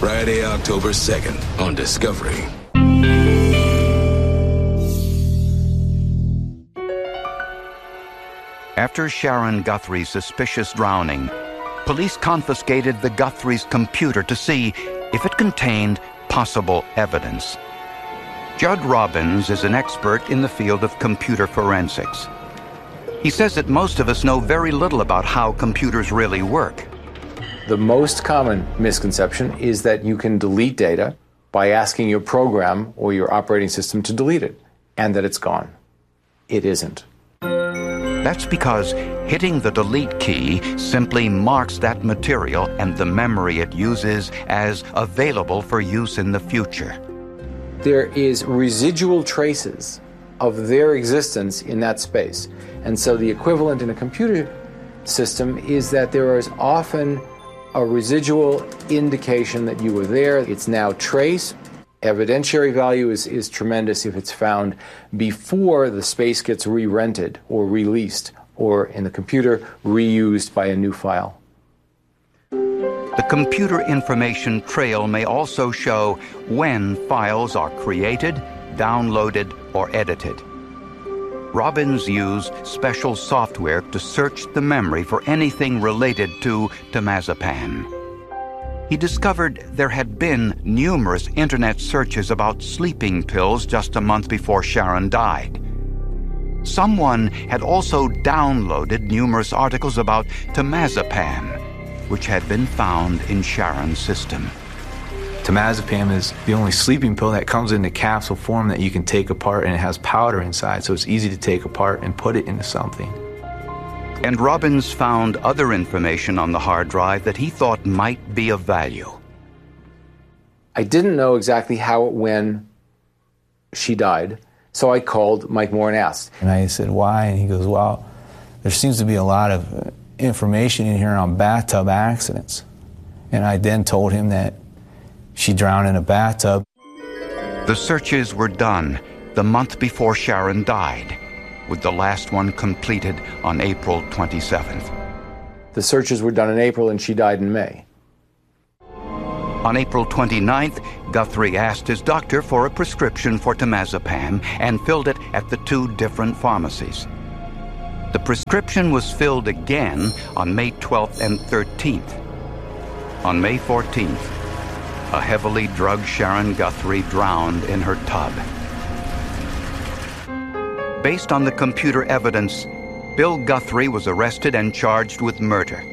Friday, October 2nd on Discovery. After Sharon Guthrie's suspicious drowning, police confiscated the Guthrie's computer to see if it contained possible evidence. Judd Robbins is an expert in the field of computer forensics. He says that most of us know very little about how computers really work. The most common misconception is that you can delete data by asking your program or your operating system to delete it, and that it's gone. It isn't. That's because hitting the delete key simply marks that material and the memory it uses as available for use in the future. There is residual traces of their existence in that space. And so the equivalent in a computer system is that there is often a residual indication that you were there. It's now traced. Evidentiary value is tremendous if it's found before the space gets re-rented or released, or in the computer, reused by a new file. The computer information trail may also show when files are created, downloaded, or edited. Robbins used special software to search the memory for anything related to temazepam. He discovered there had been numerous internet searches about sleeping pills just a month before Sharon died. Someone had also downloaded numerous articles about temazepam, which had been found in Sharon's system. Temazepam is the only sleeping pill that comes in a capsule form that you can take apart, and it has powder inside, so it's easy to take apart and put it into something. And Robbins found other information on the hard drive that he thought might be of value. I didn't know exactly how, when she died, so I called Mike Moore and asked. And I said, why? And he goes, well, there seems to be a lot of information in here on bathtub accidents. And I then told him that she drowned in a bathtub. The searches were done the month before Sharon died, with the last one completed on April 27th. The searches were done in April and she died in May. On April 29th, Guthrie asked his doctor for a prescription for temazepam and filled it at the two different pharmacies. The prescription was filled again on May 12th and 13th. On May 14th, a heavily drugged Sharon Guthrie drowned in her tub. Based on the computer evidence, Bill Guthrie was arrested and charged with murder.